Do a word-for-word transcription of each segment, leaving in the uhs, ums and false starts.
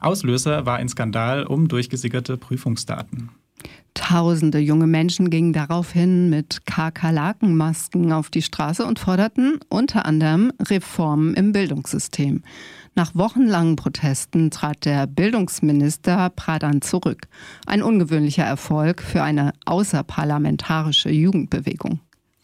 Auslöser war ein Skandal um durchgesickerte Prüfungsdaten. Tausende junge Menschen gingen daraufhin mit Kakerlakenmasken auf die Straße und forderten unter anderem Reformen im Bildungssystem. Nach wochenlangen Protesten trat der Bildungsminister Pradan zurück. Ein ungewöhnlicher Erfolg für eine außerparlamentarische Jugendbewegung.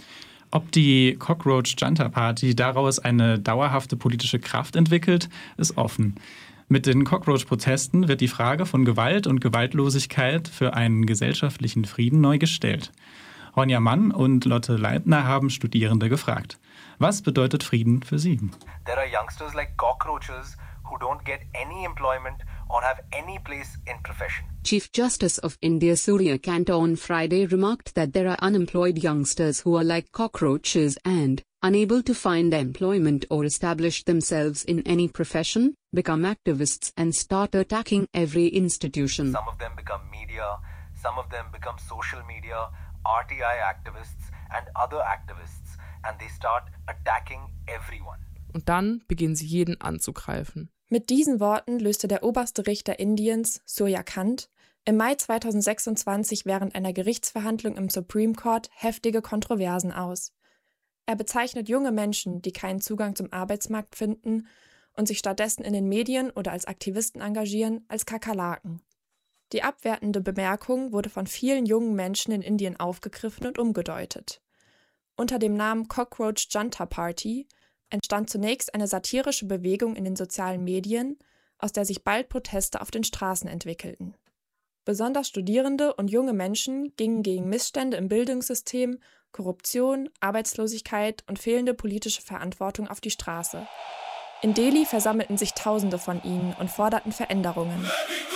Ob die Cockroach Junta Party daraus eine dauerhafte politische Kraft entwickelt, ist offen. Mit den Cockroach-Protesten wird die Frage von Gewalt und Gewaltlosigkeit für einen gesellschaftlichen Frieden neu gestellt. Ronja Mann und Lotte Leitner haben Studierende gefragt. Was bedeutet Frieden für sie? There are youngsters like cockroaches who don't get any employment or have any place in profession. Chief Justice of India Surya Kant on Friday remarked that there are unemployed youngsters who are like cockroaches and, unable to find employment or establish themselves in any profession, become activists and start attacking every institution. Some of them become media, some of them become social media, R T I activists and other activists, and they start attacking everyone. Und dann beginnen sie jeden anzugreifen. Mit diesen Worten löste der oberste Richter Indiens, Surya Kant, im Mai zweitausendsechsundzwanzig während einer Gerichtsverhandlung im Supreme Court heftige Kontroversen aus. Er bezeichnet junge Menschen, die keinen Zugang zum Arbeitsmarkt finden und sich stattdessen in den Medien oder als Aktivisten engagieren, als Kakerlaken. Die abwertende Bemerkung wurde von vielen jungen Menschen in Indien aufgegriffen und umgedeutet. Unter dem Namen Cockroach Junta Party entstand zunächst eine satirische Bewegung in den sozialen Medien, aus der sich bald Proteste auf den Straßen entwickelten. Besonders Studierende und junge Menschen gingen gegen Missstände im Bildungssystem, Korruption, Arbeitslosigkeit und fehlende politische Verantwortung auf die Straße. In Delhi versammelten sich Tausende von ihnen und forderten Veränderungen.